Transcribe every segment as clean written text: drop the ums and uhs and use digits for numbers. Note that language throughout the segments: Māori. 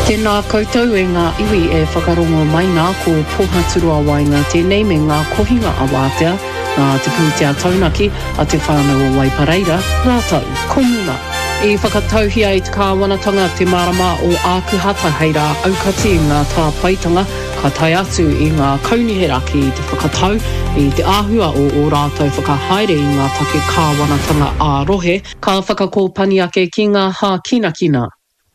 Tēnā koutou e ngā iwi e whakarongo mai ngā ko pohaturua wainga tēnei me ngā kohinga a wātea, ngā te pūtea taunaki a te whānau o Waipareira, rātau, komunga. I whakatauhia i te kāwanatanga te marama o ākuhata hei rā aukati ngā tāpaitanga, ka tai atu i ngā kaunihera ki te whakatau, i te āhua o rātou whakahaere i ngā take kāwanatanga ā-rohe, ka whakakōpani ake ki ngā hā kina.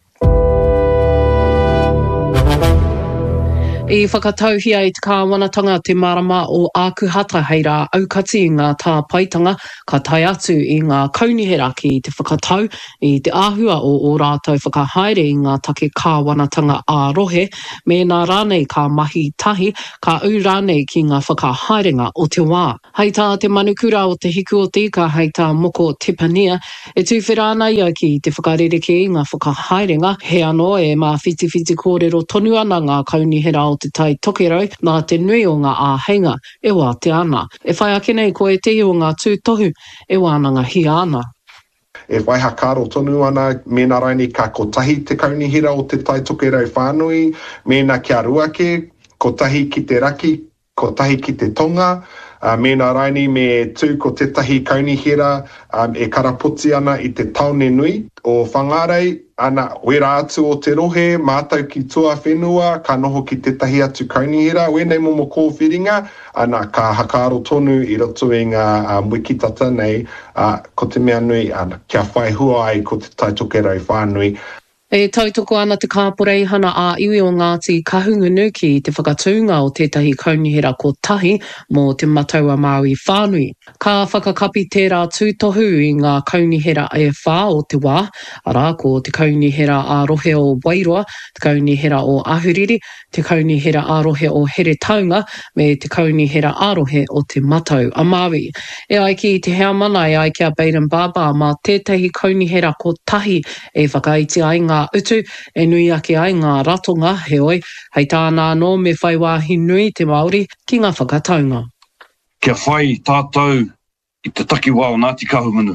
I whakatauhia i te kāwanatanga te marama o ākuhata hei rā aukati i ngā tāpaitanga, ka tai atu i ngā kaunihera ki te whakatau, i te āhua o rātou whakahaere i ngā take kāwanatanga ā-rohe, me nā rānei ka mahi tahi, ka au rānei ki ngā whakahaerenga o te wā. Hei tā te manukura o te hiku o tika, hei tā moko tipania, e tūwhirāna ia ki te whakarereke i ngā whakahaerenga, he anō e mā whiti kōrero tonu ana ngā kaunihera o te tai tokerau, nā te nui o ngā āheinga, e wā te ana. E whai ake nei ko e tehi o ngā tūtohu, e wānanga hi ana. E whai hakaro tonu ana, mēnā raini ka kotahi te kaunihera o te tai tokerau whānui, mēnā kia ruake, kotahi ki te raki, kotahi ki te tonga, mēnā raini me tū ko tetahi kaunihera e karapoti ana i te taone nui o whangarei, ana wera atu o te rohe, mātau ki tua whenua, ka noho ki tetahi atu kaunihera, wenei momo kōwhiringa, ana ka hakaro tonu i roto i ngā wikitata nei, ko te mea nui, ana kia whai hua ai ko te taitokerau whānui. E tautoko ana te kāporei hana a iwi o Ngāti Kahungunu ki te whakatūnga o tētahi kaunihera ko tahi mō te Mataua Māui whānui. Ka whakakapi tērā tūtohu i ngā kaunihera e whā o te wā, ara ko te kaunihera ā-rohe o Wairoa, te kaunihera o Ahuriri, te kaunihera ā-rohe o Here Taunga, me te kaunihera ā-rohe o te Matau a Māui. E ai ki te hea mana e ai kia Baden Baba mā tētahi kaunihera ko tahi e whakaiti ai ngā utu, e nui ake ai ngā ratonga, heoi, hei tāna anō me whai wāhi nui te Māori ki ngā whakataunga. Kia whai tātou i te taki wā o Ngāti Kahungunu.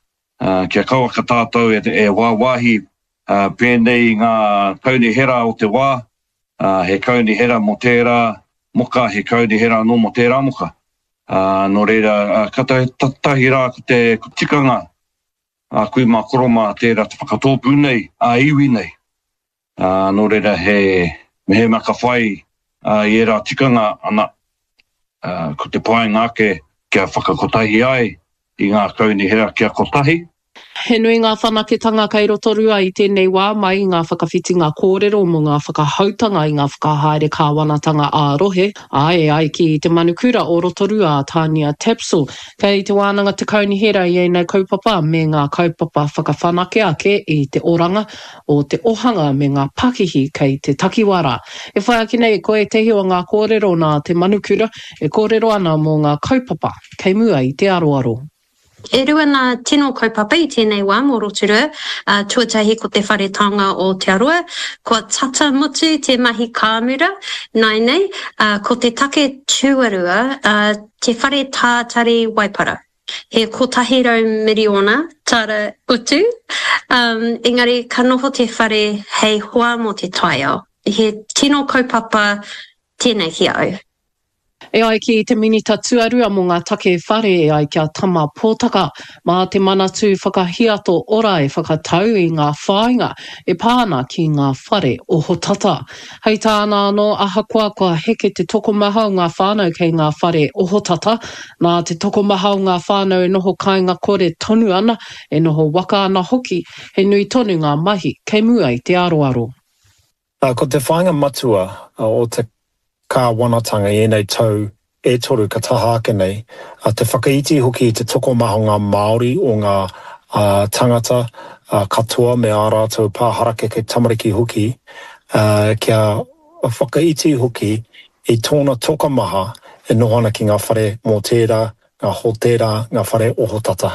Kia kauaka tātou e wāwahi pēnei ngā kaunihera o te wā, he kaunihera mo tērā moka, he kaunihera no mo tērā moka. Nō reira, katahi rā ko te tikanga, kui mā koroma tērā te whakatōpu nei, iwi nei. Nō reira he maka whai i rā tikanga ana, ko te pai ngāke kia whakakotahi ai i ngā kaunihera kia kotahi. He nui ngā whanaketanga kei rotorua i tēnei wā mai ngā whakawhitinga kōrero mo ngā whakahautanga i ngā whakahaere kāwanatanga ā-rohe. Ai ki te manukura o rotorua a Tania Tapsell. Kei te wānanga te kaunihera i nei kaupapa me ngā kaupapa whakawhanake ake i te oranga o te ohanga me ngā pakihi kei te takiwara. E whai ake nei ko e tehi o ngā kōrero nā te manukura e kōrero ana mo ngā kaupapa kei mua i te aroaro. E rua nā tino kaupapa i tēnei wā mō rotorua, tuatahi ko te wharetanga o te aroa, ko tata mutu te mahi kāmura, nei, ko te take tuarua, te whare tātari Waipara. He kotahi rau miriona, tāra utu, engari ka noho te whare hei hoa mo te taiao. He tino kaupapa tēnei ki au. E ai ki te minita tuarua mo ngā take whare e ai kia tama pōtaka, mā te manatu whakahiato ora e whakatau i ngā whāinga e pāna ki ngā whare o hotata. Hei tāna anō ahakoa kua heke te tokomaha o ngā whānau kei ngā whare o hotata, nā te tokomaha o ngā whānau e noho kāinga kore tonu ana, e noho waka ana hoki, he nui tonu ngā mahi kei mua i te aroaro. Ko te whāinga matua o te kāwanatanga i enei tau e toru ka taha ake nei, te whakaiti hoki te tokomaha o ngā Māori o ngā tangata katoa me ā rātou pāharake kei tamariki hoki, kia whakaiti hoki i tōna tokomaha e nohana ki ngā whare mō tērā, ngā hotera, ngā whare ohotata.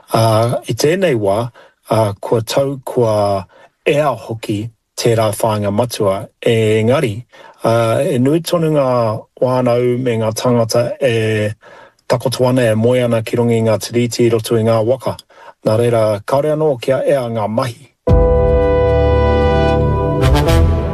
I tēnei wā, kua tau kua ea hoki tērā whāinga matua, engari, e nui tonu ngā wānau me ngā tangata e takoto ana e moe ana ki rongi ngā tiriti roto i ngā waka. Nā reira, kaore anō kia ea ngā mahi.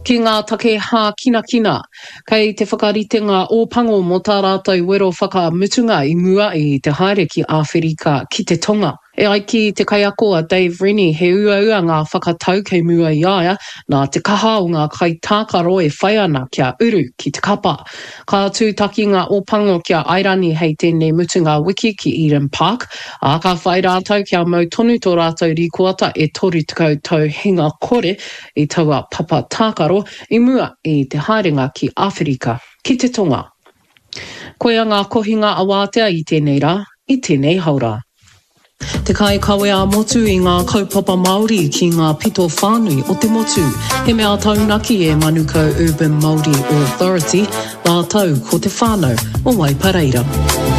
Ki ngā take hā kina kina, kei te whakarite ngā ōpango mo tā rātou wero whakamutunga I mua I te haere ki Āwherika ki te tonga. E ai ki te kaiakoa Dave Rennie he ua ngā whakatau kei mua I aia, nā te kaha o ngā kai tākaro e whai ana kia uru ki te kapa. Ka tūtaki ngā ōpango kia airani hei tēnei mutunga wiki ki Eden Park, a ka whai rātou kia mau tonu tō rātou rīkoata e toru tukau tau hinga kore I taua papa tākaro I mua I te haerenga ki Āwherika ki te tonga. Koia ngā kohinga awātea I tēnei rā, I tēnei haura. Te kai kawe a motu I ngā kaupapa Māori ki ngā pito whānui o te motu. He mea taunaki e Manukau Urban Māori Authority, rātau ko te whānau o Waipareira.